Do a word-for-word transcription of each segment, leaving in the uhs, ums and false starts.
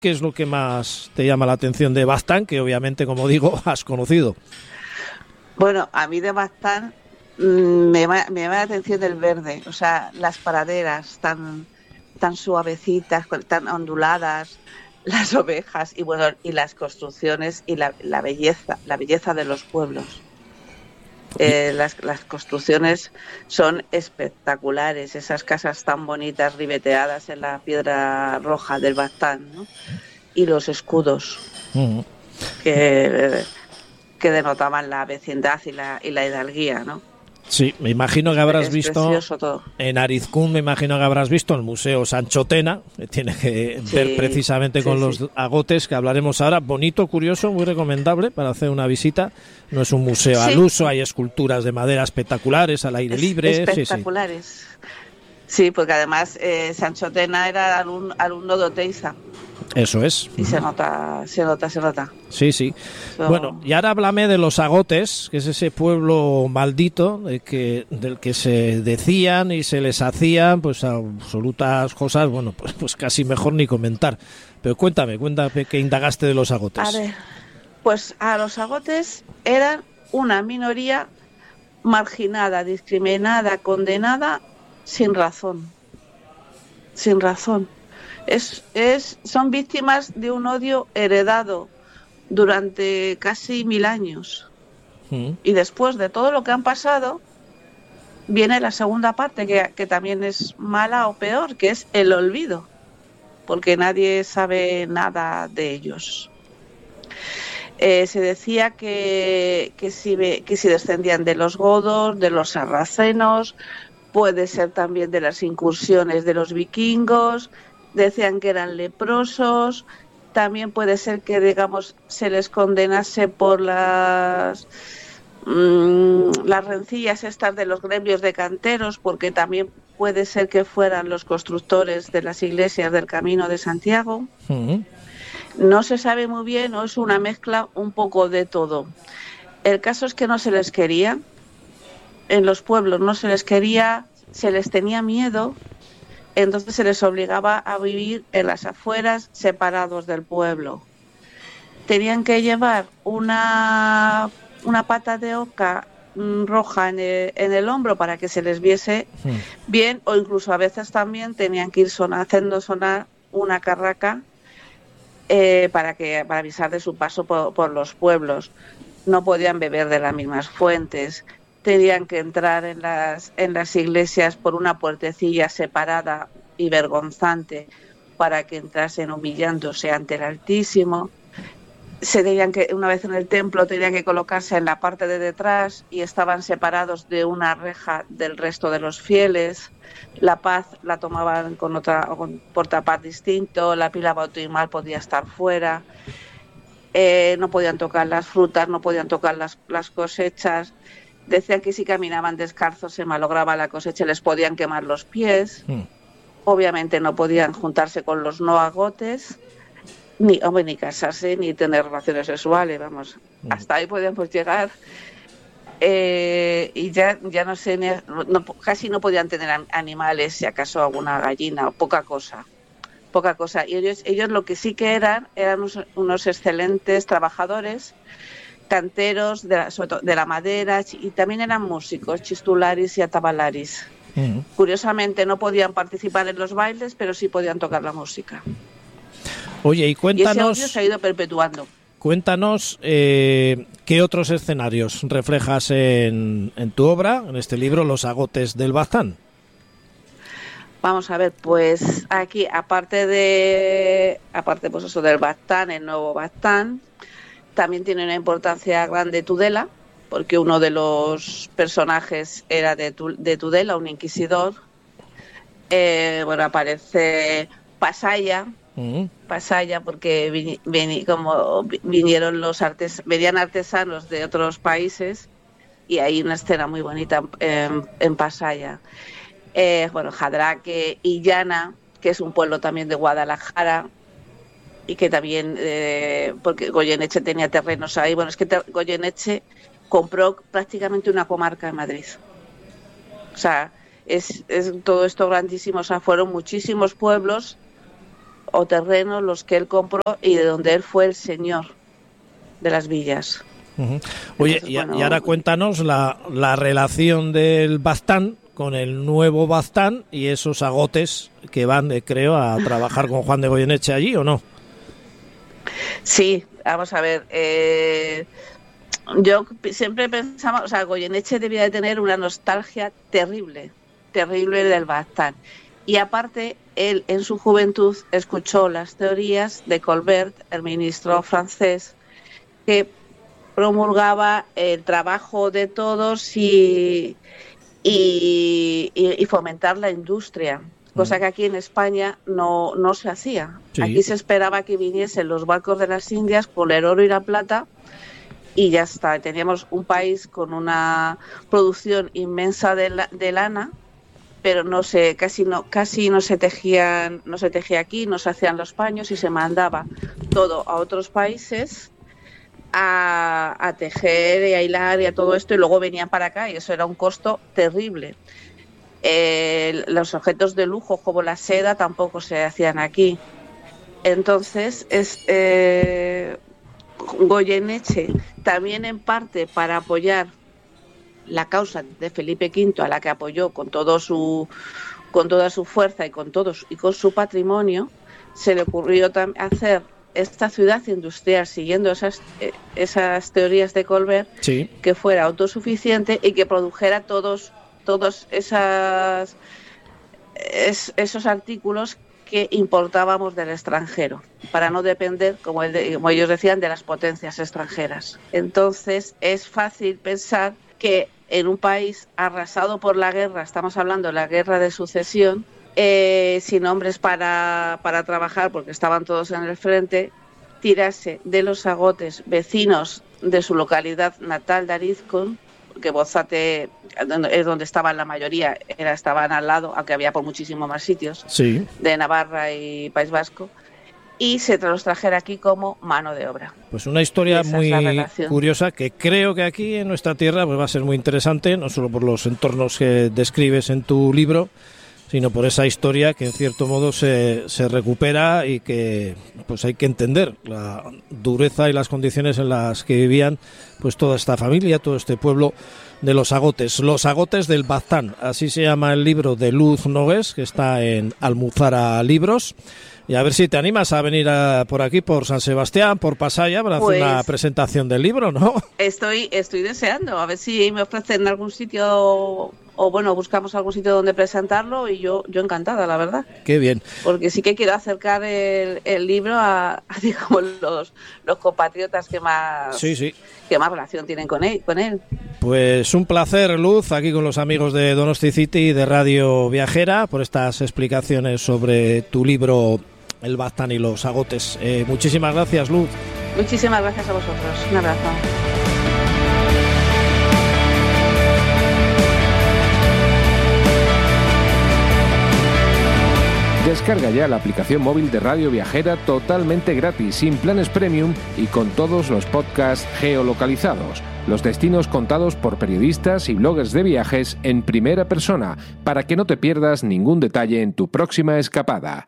¿qué es lo que más te llama la atención de Baztán, que obviamente, como digo, has conocido? Bueno, a mí de Baztán me llama, me llama la atención el verde, o sea, las praderas tan, tan suavecitas, tan onduladas, las ovejas y bueno, y las construcciones y la, la belleza, la belleza de los pueblos. Eh, las, las construcciones son espectaculares, esas casas tan bonitas ribeteadas en la piedra roja del Baztán, ¿no? Y los escudos uh-huh. que, que denotaban la vecindad y la, y la hidalguía, ¿no? Sí, me imagino que habrás es visto todo. En Arizkun, me imagino que habrás visto el Museo Sancho Tena, que tiene que sí, ver precisamente sí, con sí. los agotes que hablaremos ahora. Bonito, curioso, muy recomendable para hacer una visita. No es un museo sí. al uso, hay esculturas de madera espectaculares al aire es, libre. Espectaculares. Sí, sí. sí porque además eh, Sancho Tena era alumno, alumno de Oteiza. Eso es. Y se nota, se nota, se nota. Sí, sí. So... Bueno, y ahora háblame de los agotes, que es ese pueblo maldito de que, del que se decían y se les hacían pues absolutas cosas, bueno, pues, pues casi mejor ni comentar. Pero cuéntame, cuéntame qué indagaste de los agotes. A ver, pues a los agotes eran una minoría marginada, discriminada, condenada, sin razón. Sin razón. Es, es, son víctimas de un odio heredado durante casi mil años. Mm. Y después de todo lo que han pasado, viene la segunda parte, que, que también es mala o peor, que es el olvido, porque nadie sabe nada de ellos. Eh, se decía que, que, si, que si descendían de los godos, de los sarracenos, puede ser también de las incursiones de los vikingos. Decían que eran leprosos, también puede ser que, digamos, se les condenase por las, mmm, las rencillas estas de los gremios de canteros, porque también puede ser que fueran los constructores de las iglesias del Camino de Santiago. Uh-huh. No se sabe muy bien, o es una mezcla un poco de todo. El caso es que no se les quería, en los pueblos no se les quería, se les tenía miedo. Entonces se les obligaba a vivir en las afueras, separados del pueblo. Tenían que llevar una, una pata de oca mm, roja en el, en el hombro para que se les viese sí. bien, o incluso a veces también tenían que ir son, haciendo sonar una carraca eh, para, que, para avisar de su paso por, por los pueblos. No podían beber de las mismas fuentes. Tenían que entrar en las, en las iglesias por una puertecilla separada y vergonzante para que entrasen humillándose ante el Altísimo. Se tenían que, una vez en el templo, tenían que colocarse en la parte de detrás y estaban separados de una reja del resto de los fieles. La paz la tomaban con otra con portapaz distinto, la pila bautismal podía estar fuera. Eh, no podían tocar las frutas, no podían tocar las, las cosechas. Decían que si caminaban descalzos se malograba la cosecha, les podían quemar los pies. Mm. Obviamente no podían juntarse con los no agotes, ni, hombre, ni casarse, ni tener relaciones sexuales, vamos. Mm. Hasta ahí podíamos llegar. Eh, y ya, ya no sé, no, casi no podían tener animales, si acaso alguna gallina, o poca cosa. Poca cosa. Y ellos, ellos lo que sí que eran, eran unos, unos excelentes trabajadores, canteros de la, sobre todo de la madera, y también eran músicos, chistularis y atabalaris. Uh-huh. Curiosamente no podían participar en los bailes, pero sí podían tocar la música. Oye, y cuéntanos... Y ese odio se ha ido perpetuando. Cuéntanos eh, qué otros escenarios reflejas en, en tu obra, en este libro, Los agotes del Baztán. Vamos a ver, pues aquí, aparte de, aparte pues eso del Baztán, el nuevo Baztán, también tiene una importancia grande Tudela, porque uno de los personajes era de, de Tudela, un inquisidor. Eh, bueno, aparece Pasaya, uh-huh. Pasaya porque vin, vin, como vinieron los artes, venían artesanos de otros países y hay una escena muy bonita en, en Pasaya. Eh, bueno, Jadraque y Llana, que es un pueblo también de Guadalajara, y que también, eh, porque Goyeneche tenía terrenos ahí. Bueno, es que te, Goyeneche compró prácticamente una comarca en Madrid. O sea, es, es todo esto grandísimo. O sea, fueron muchísimos pueblos o terrenos los que él compró y de donde él fue el señor de las villas. Uh-huh. Oye, Entonces, y, bueno, y ahora cuéntanos la, la relación del Baztán con el nuevo Baztán y esos agotes que van, eh, creo, a trabajar con Juan de Goyeneche allí, ¿o no? Sí, vamos a ver. Eh, yo siempre pensaba, o sea, Goyeneche debía de tener una nostalgia terrible, terrible del Baztán. Y aparte, él en su juventud escuchó las teorías de Colbert, el ministro francés, que promulgaba el trabajo de todos y, y, y fomentar la industria, cosa que aquí en España no, no se hacía. Sí. Aquí se esperaba que viniesen los barcos de las Indias con el oro y la plata y ya está. Teníamos un país con una producción inmensa de, la, de lana, pero no se, casi no, casi no se tejían, no se tejía aquí, no se hacían los paños y se mandaba todo a otros países a, a tejer y a hilar y a todo esto, y luego venían para acá y eso era un costo terrible. Eh, los objetos de lujo como la seda tampoco se hacían aquí. Entonces es eh, Goyeneche también en parte para apoyar la causa de Felipe quinto, a la que apoyó con todo su con toda su fuerza y con todos y con su patrimonio, se le ocurrió tam- hacer esta ciudad industrial siguiendo esas eh, esas teorías de Colbert, sí, que fuera autosuficiente y que produjera todos todos esas es, esos artículos que importábamos del extranjero, para no depender, como, el, como ellos decían, de las potencias extranjeras. Entonces es fácil pensar que en un país arrasado por la guerra, estamos hablando de la guerra de sucesión, eh, sin hombres para, para trabajar porque estaban todos en el frente, tirase de los agotes vecinos de su localidad natal de Arizcón, que Bozate es donde estaban la mayoría, era, estaban al lado, aunque había por muchísimos más sitios, sí, de Navarra y País Vasco, y se los trajera aquí como mano de obra. Pues una historia muy curiosa que creo que aquí en nuestra tierra pues va a ser muy interesante, no solo por los entornos que describes en tu libro, sino por esa historia que en cierto modo se, se recupera y que pues hay que entender la dureza y las condiciones en las que vivían pues toda esta familia, todo este pueblo de los agotes. Los agotes del Baztán, así se llama el libro de Luz Nogués, que está en Almuzara Libros. Y a ver si te animas a venir a, por aquí, por San Sebastián, por Pasaya, para pues, hacer una presentación del libro, ¿no? Estoy, estoy deseando, a ver si me ofrecen algún sitio, o bueno, buscamos algún sitio donde presentarlo, y yo yo encantada, la verdad. Qué bien. Porque sí que quiero acercar el, el libro a, a digamos, los, los compatriotas que más, sí, sí. que más relación tienen con él, con él. Pues un placer, Luz, aquí con los amigos de Donosti City y de Radio Viajera, por estas explicaciones sobre tu libro El Baztán y los agotes. Eh, muchísimas gracias, Luz. Muchísimas gracias a vosotros. Un abrazo. Descarga ya la aplicación móvil de Radio Viajera totalmente gratis, sin planes premium y con todos los podcasts geolocalizados. Los destinos contados por periodistas y bloggers de viajes en primera persona, para que no te pierdas ningún detalle en tu próxima escapada.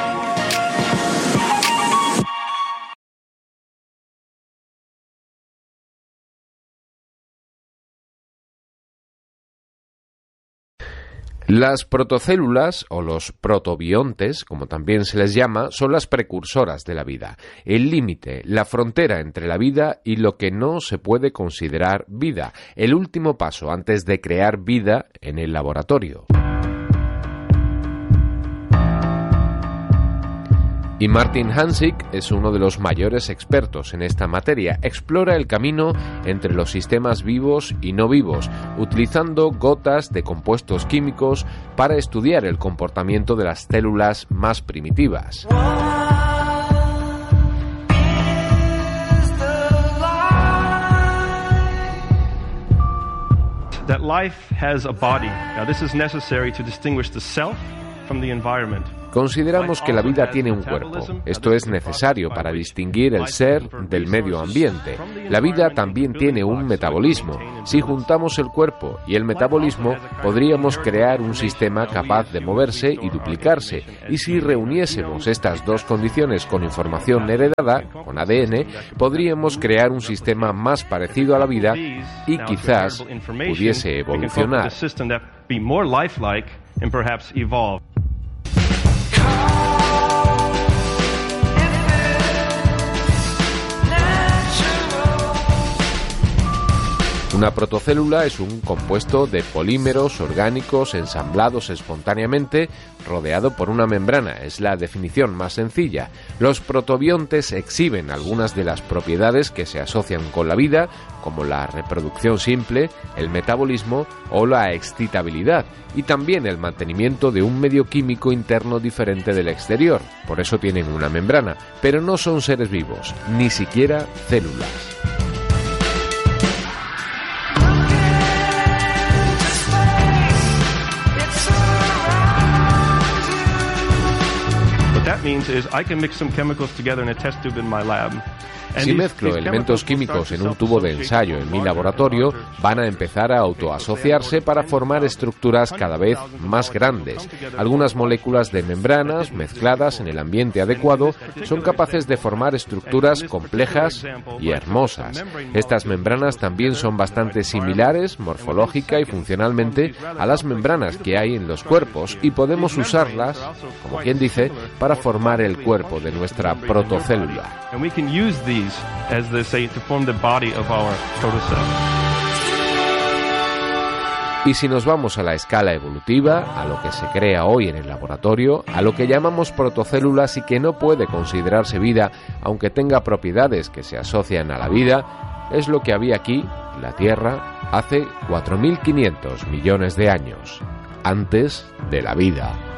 Las protocélulas, o los protobiontes, como también se les llama, son las precursoras de la vida, el límite, la frontera entre la vida y lo que no se puede considerar vida, el último paso antes de crear vida en el laboratorio. Y Martin Hansik es uno de los mayores expertos en esta materia. Explora el camino entre los sistemas vivos y no vivos, utilizando gotas de compuestos químicos para estudiar el comportamiento de las células más primitivas. That life has a body. Now this is necessary to distinguish the self Consideramos que la vida tiene un cuerpo. Esto es necesario para distinguir el ser del medio ambiente. La vida también tiene un metabolismo. Si juntamos el cuerpo y el metabolismo, podríamos crear un sistema capaz de moverse y duplicarse. Y si reuniésemos estas dos condiciones con información heredada, con A D N, podríamos crear un sistema más parecido a la vida y quizás pudiese evolucionar. Una protocélula es un compuesto de polímeros orgánicos ensamblados espontáneamente, rodeado por una membrana. Es la definición más sencilla. Los protobiontes exhiben algunas de las propiedades que se asocian con la vida, como la reproducción simple, el metabolismo o la excitabilidad, y también el mantenimiento de un medio químico interno diferente del exterior. Por eso tienen una membrana, pero no son seres vivos, ni siquiera células. Si mezclo elementos químicos en un tubo de ensayo en mi laboratorio, van a empezar a autoasociarse para formar estructuras cada vez más grandes. Algunas moléculas de membranas, mezcladas en el ambiente adecuado, son capaces de formar estructuras complejas y hermosas. Estas membranas también son bastante similares, morfológica y funcionalmente, a las membranas que hay en los cuerpos, y podemos usarlas, como quien dice, para formar el cuerpo de nuestra protocélula. As they say, to form the body of our protocell. Y si nos vamos a la escala evolutiva, a lo que se crea hoy en el laboratorio, a lo que llamamos protocélulas y que no puede considerarse vida, aunque tenga propiedades que se asocian a la vida, es lo que había aquí, en la Tierra, hace cuatro mil quinientos millones de años, antes de la vida.